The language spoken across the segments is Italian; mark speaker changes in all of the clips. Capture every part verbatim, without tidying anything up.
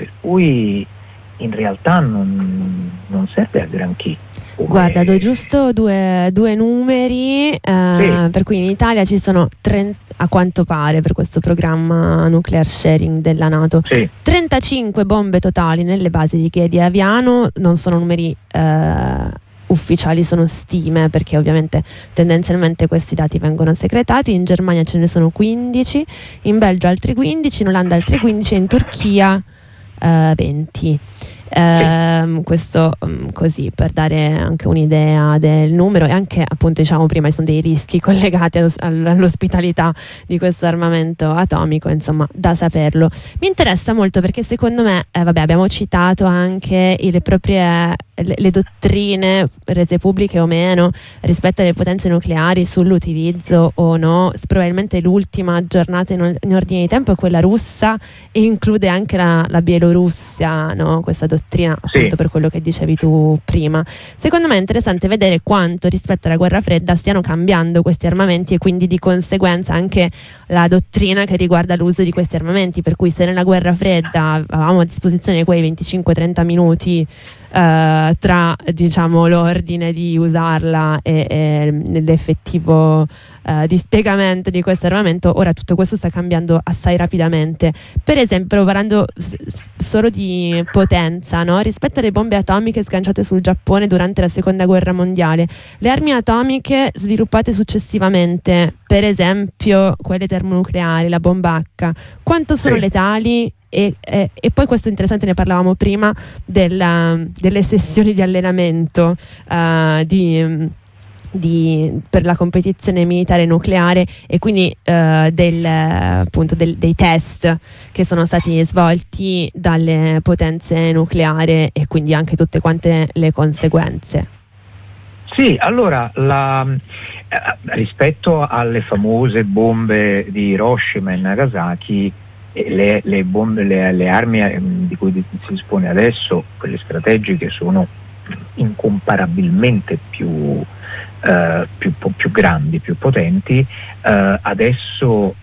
Speaker 1: per cui in realtà non, non serve a granché. Come...
Speaker 2: Guarda, do giusto due, due numeri, eh, sì. Per cui in Italia ci sono trenta, a quanto pare per questo programma nuclear sharing della NATO, sì. trentacinque bombe totali nelle basi di Chiedi e Aviano. Non sono numeri eh, ufficiali, sono stime, perché ovviamente tendenzialmente questi dati vengono segretati. In Germania ce ne sono quindici, in Belgio altri quindici, in Olanda altri quindici e in Turchia Uh, venti. Uh, questo um, così per dare anche un'idea del numero, e anche appunto diciamo prima ci sono dei rischi collegati allo, all'ospitalità di questo armamento atomico, insomma da saperlo. Mi interessa molto perché secondo me eh, vabbè, abbiamo citato anche le proprie le, le dottrine rese pubbliche o meno rispetto alle potenze nucleari sull'utilizzo o no. Probabilmente l'ultima aggiornata in, in ordine di tempo è quella russa, e include anche la, la Bielorussia, no? Questa dottrina, appunto, sì. Per quello che dicevi tu prima. Secondo me è interessante vedere quanto rispetto alla guerra fredda stiano cambiando questi armamenti, e quindi di conseguenza anche la dottrina che riguarda l'uso di questi armamenti, per cui se nella guerra fredda avevamo a disposizione quei venticinque trenta minuti Uh, tra diciamo l'ordine di usarla e, e l'effettivo uh, dispiegamento di questo armamento, ora tutto questo sta cambiando assai rapidamente. Per esempio, parlando s- solo di potenza, no? Rispetto alle bombe atomiche sganciate sul Giappone durante la seconda guerra mondiale, le armi atomiche sviluppate successivamente, per esempio quelle termonucleari, la bomba H, quanto sono sì. letali? E, e, e poi questo è interessante, ne parlavamo prima della, delle sessioni di allenamento uh, di, di, per la competizione militare nucleare, e quindi uh, del, appunto del, dei test che sono stati svolti dalle potenze nucleari, e quindi anche tutte quante le conseguenze.
Speaker 1: Sì, allora la, eh, rispetto alle famose bombe di Hiroshima e Nagasaki, Le, le bombe, le, le armi di cui si dispone adesso, quelle strategiche, sono incomparabilmente più, eh, più, più grandi, più potenti. Eh, adesso,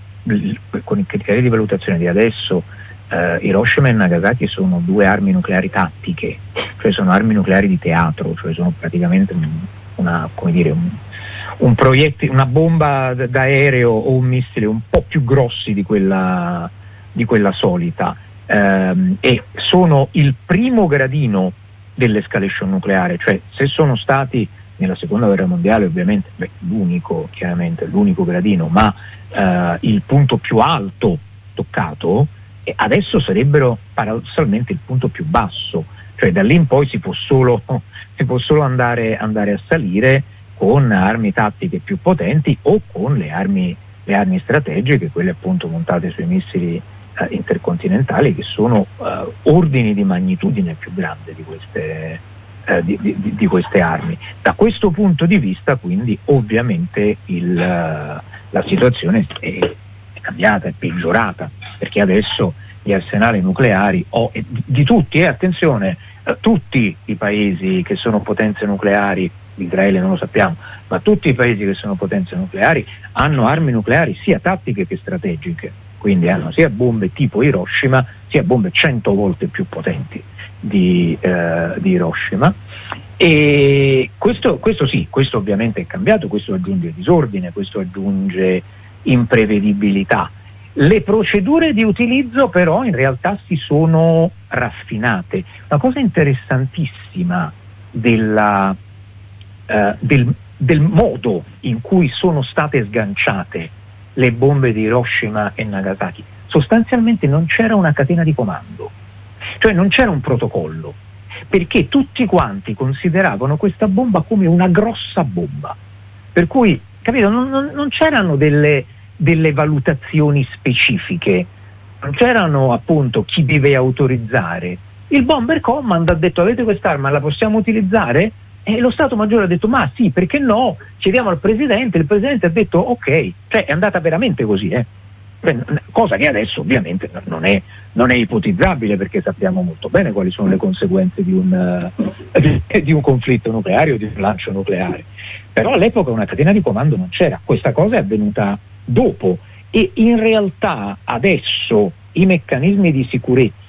Speaker 1: con i criteri di valutazione di adesso, eh, Hiroshima e Nagasaki sono due armi nucleari tattiche, cioè sono armi nucleari di teatro, cioè sono praticamente una, come dire, un, un proiettile, una bomba d'aereo o un missile un po' più grossi di quella, di quella solita, ehm, e sono il primo gradino dell'escalation nucleare, cioè se sono stati nella seconda guerra mondiale ovviamente beh, l'unico, chiaramente l'unico gradino, ma eh, il punto più alto toccato, e adesso sarebbero paradossalmente il punto più basso, cioè da lì in poi si può solo, si può solo andare, andare a salire con armi tattiche più potenti o con le armi, le armi strategiche, quelle appunto montate sui missili eh, intercontinentali, che sono eh, ordini di magnitudine più grande di queste, eh, di, di, di queste armi. Da questo punto di vista, quindi, ovviamente il, la situazione è, è cambiata, è peggiorata, perché adesso gli arsenali nucleari, oh, di, di tutti, e eh, attenzione, eh, tutti i paesi che sono potenze nucleari, Israele non lo sappiamo, ma tutti i paesi che sono potenze nucleari hanno armi nucleari sia tattiche che strategiche, quindi hanno sia bombe tipo Hiroshima, sia bombe cento volte più potenti di, eh, di Hiroshima. E questo, questo sì, questo ovviamente è cambiato, questo aggiunge disordine, questo aggiunge imprevedibilità. Le procedure di utilizzo però in realtà si sono raffinate. Una cosa interessantissima della Uh, del, del modo in cui sono state sganciate le bombe di Hiroshima e Nagasaki, sostanzialmente non c'era una catena di comando, cioè non c'era un protocollo, perché tutti quanti consideravano questa bomba come una grossa bomba, per cui, capito, non, non, non c'erano delle, delle valutazioni specifiche, non c'erano appunto chi deve autorizzare. Il Bomber Command ha detto: avete quest'arma, la possiamo utilizzare? E lo Stato Maggiore ha detto: ma sì, perché no? Chiediamo al Presidente, il Presidente ha detto ok, cioè è andata veramente così, eh? Cosa che adesso ovviamente non è, non è ipotizzabile, perché sappiamo molto bene quali sono le conseguenze di un, uh, di un conflitto nucleare o di un lancio nucleare. Però all'epoca una catena di comando non c'era, questa cosa è avvenuta dopo, e in realtà adesso i meccanismi di sicurezza